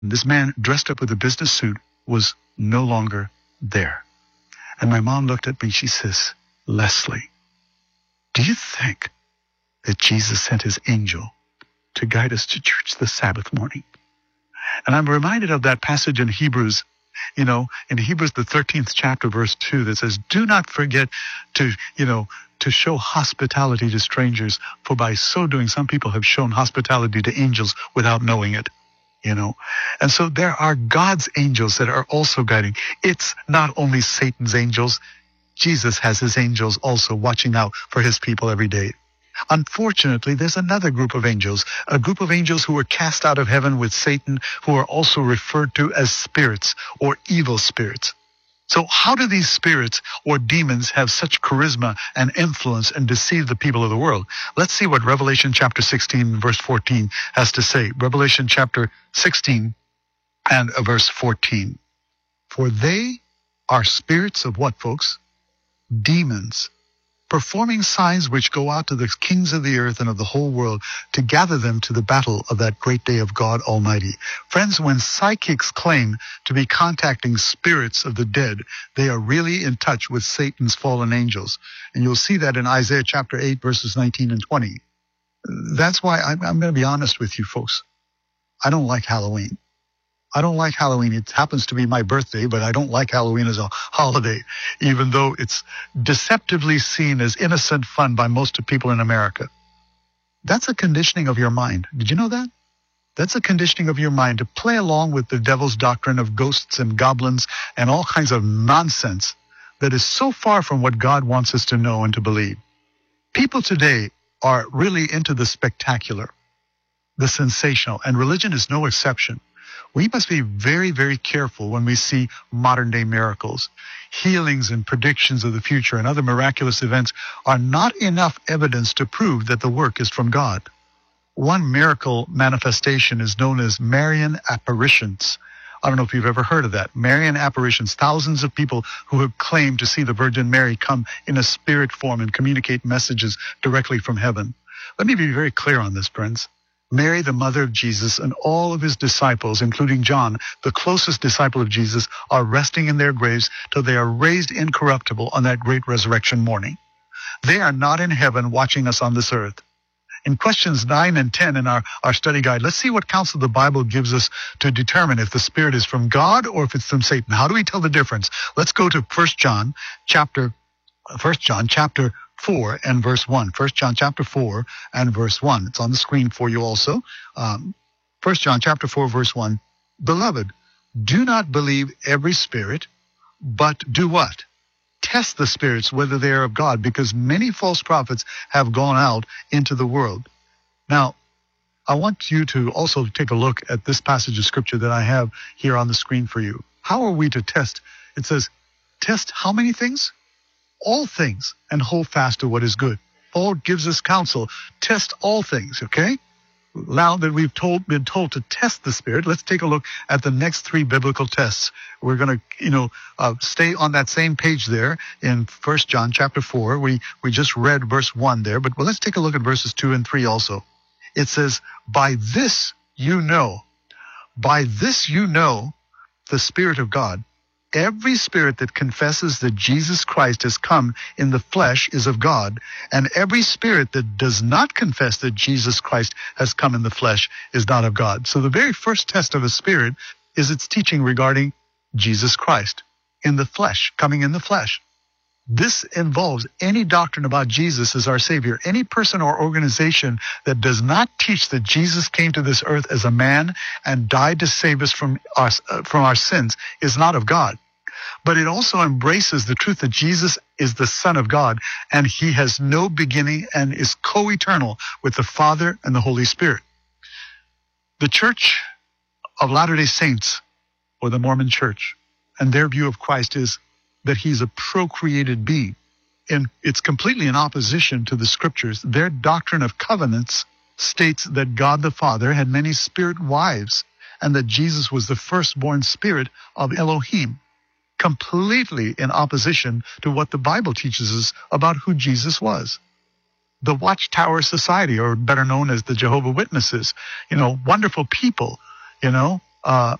This man dressed up with a business suit was no longer there. And my mom looked at me. She says, Leslie, do you think that Jesus sent his angel to guide us to church the Sabbath morning? And I'm reminded of that passage in Hebrews, in Hebrews, the 13th chapter, verse 2, that says, do not forget to show hospitality to strangers, for by so doing, some people have shown hospitality to angels without knowing it. And so there are God's angels that are also guiding. It's not only Satan's angels. Jesus has his angels also watching out for his people every day. Unfortunately, there's another group of angels, a group of angels who were cast out of heaven with Satan, who are also referred to as spirits or evil spirits. So how do these spirits or demons have such charisma and influence and deceive the people of the world? Let's see what Revelation chapter 16, verse 14 has to say. Revelation chapter 16 and verse 14. For they are spirits of what, folks? Demons, performing signs which go out to the kings of the earth and of the whole world to gather them to the battle of that great day of God Almighty. Friends, when psychics claim to be contacting spirits of the dead, they are really in touch with Satan's fallen angels. And you'll see that in Isaiah chapter 8, verses 19 and 20. That's why I'm going to be honest with you folks. I don't like Halloween. I don't like Halloween. It happens to be my birthday, but I don't like Halloween as a holiday, even though it's deceptively seen as innocent fun by most people in America. That's a conditioning of your mind. Did you know that? That's a conditioning of your mind to play along with the devil's doctrine of ghosts and goblins and all kinds of nonsense that is so far from what God wants us to know and to believe. People today are really into the spectacular, the sensational, and religion is no exception. We must be very, very careful when we see modern-day miracles. Healings and predictions of the future and other miraculous events are not enough evidence to prove that the work is from God. One miracle manifestation is known as Marian apparitions. I don't know if you've ever heard of that. Marian apparitions, thousands of people who have claimed to see the Virgin Mary come in a spirit form and communicate messages directly from heaven. Let me be very clear on this, friends. Mary, the mother of Jesus, and all of his disciples, including John, the closest disciple of Jesus, are resting in their graves till they are raised incorruptible on that great resurrection morning. They are not in heaven watching us on this earth. In questions 9 and 10 in our study guide, let's see what counsel the Bible gives us to determine if the Spirit is from God or if it's from Satan. How do we tell the difference? Let's go to 1 John chapter 4 and verse 1. 1 John chapter 4 and verse 1. It's on the screen for you also. 1 John chapter 4 verse 1. Beloved, do not believe every spirit, but do what? Test the spirits whether they are of God, because many false prophets have gone out into the world. Now, I want you to also take a look at this passage of scripture that I have here on the screen for you. How are we to test? It says, test how many things? All things, and hold fast to what is good. Paul gives us counsel. Test all things, okay? Now that we've been told to test the Spirit, let's take a look at the next 3 biblical tests. We're going to, stay on that same page there in 1 John chapter 4. We just read verse 1 there, but let's take a look at verses 2 and 3 also. It says, by this you know the Spirit of God. Every spirit that confesses that Jesus Christ has come in the flesh is of God, and every spirit that does not confess that Jesus Christ has come in the flesh is not of God. So the very first test of a spirit is its teaching regarding Jesus Christ in the flesh, coming in the flesh. This involves any doctrine about Jesus as our Savior. Any person or organization that does not teach that Jesus came to this earth as a man and died to save us from our sins is not of God. But it also embraces the truth that Jesus is the Son of God, and he has no beginning and is co-eternal with the Father and the Holy Spirit. The Church of Latter-day Saints, or the Mormon Church, and their view of Christ is that he's a procreated being. And it's completely in opposition to the scriptures. Their doctrine of covenants states that God the Father had many spirit wives and that Jesus was the firstborn spirit of Elohim. Completely in opposition to what the Bible teaches us about who Jesus was. The Watchtower Society, or better known as the Jehovah's Witnesses, wonderful people, uh,